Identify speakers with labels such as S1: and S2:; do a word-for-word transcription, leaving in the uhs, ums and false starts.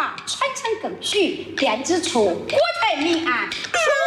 S1: 传承更续，电子处国泰民安。